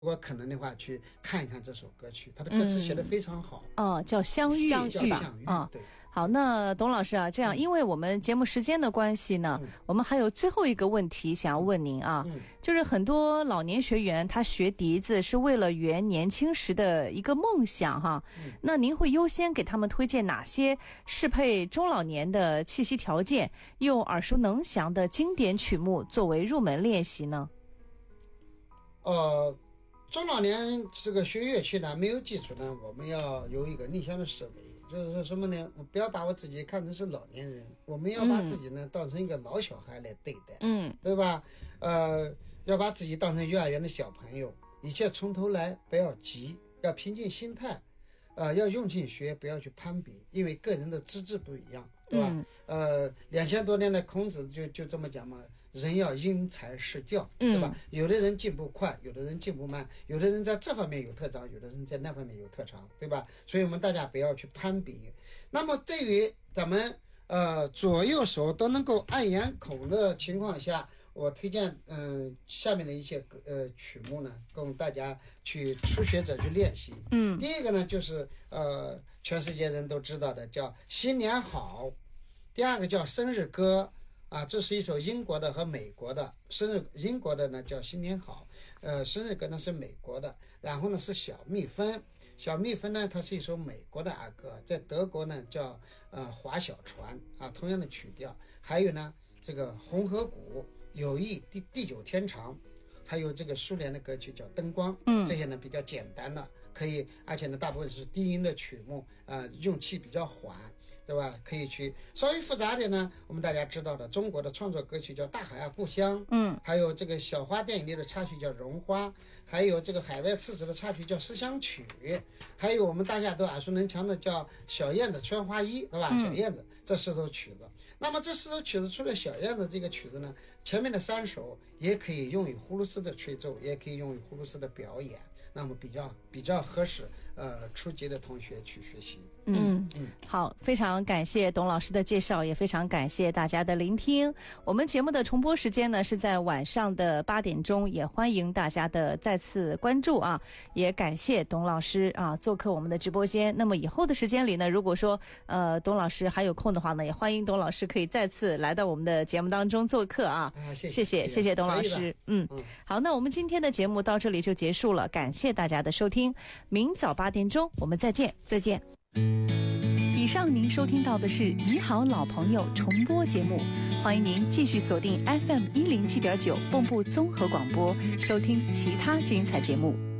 如果可能的话，去看一看这首歌曲，它的歌词写得非常好。 叫相遇是吧？ 对。 好，那董老师啊，这样，因为我们节目时间的关系呢，我们还有最后一个问题想要问您啊，就是很多老年学员他学笛子是为了圆年轻时的一个梦想哈，那您会优先给他们推荐哪些适配中老年的气息条件，又耳熟能详的经典曲目作为入门练习呢？ 中老年这个学乐器呢，没有基础呢，我们要有一个逆向的思维，就是说什么呢？我不要把我自己看成是老年人，我们要把自己呢当成一个老小孩来对待，对吧？要把自己当成幼儿园的小朋友，一切从头来，不要急，要平静心态，要用心学，不要去攀比，因为个人的资质不一样，对吧？2000多年的孔子就这么讲嘛，人要因材施教，对吧？有的人进步快，有的人进步慢，有的人在这方面有特长，有的人在那方面有特长，对吧？所以我们大家不要去攀比。那么对于咱们左右手都能够按眼孔的情况下，我推荐下面的一些曲目呢，供大家去初学者去练习。第一个呢就是全世界人都知道的叫新年好，第二个叫生日歌啊，这是一首英国的和美国的。英国的呢叫新年好，生日歌呢是美国的，然后呢是小蜜蜂。小蜜蜂呢，它是一首美国的儿歌，在德国呢叫划小船啊，同样的曲调。还有呢这个红河谷、友谊、地久天长，还有这个苏联的歌曲叫灯光，这些呢比较简单的，可以，而且呢大部分是低音的曲目，用气比较缓，对吧？可以去稍微复杂点呢，我们大家知道的中国的创作歌曲叫《大海啊故乡》，还有这个小花电影里的插曲叫《绒花》，还有这个海外次子的插曲叫《思乡曲》，还有我们大家都耳熟能详的叫《小燕子穿花衣》，对吧？小燕子这4首曲子。那么这4首曲子除了小燕子这个曲子呢，前面的3首也可以用于葫芦丝的吹奏，也可以用于葫芦丝的表演，那么比较合适初级的同学去学习。 好，非常感谢董老师的介绍，也非常感谢大家的聆听。我们节目的重播时间呢是在晚上的8点钟，也欢迎大家的再次关注啊，也感谢董老师啊做客我们的直播间。那么以后的时间里呢，如果说董老师还有空的话呢，也欢迎董老师可以再次来到我们的节目当中做客啊。谢谢董老师。好，那我们今天的节目到这里就结束了，感谢大家的收听，明早8点钟我们再见。以上您收听到的是《你好老朋友》重播节目，欢迎您继续锁定 FM107.9 蚌埠综合广播，收听其他精彩节目。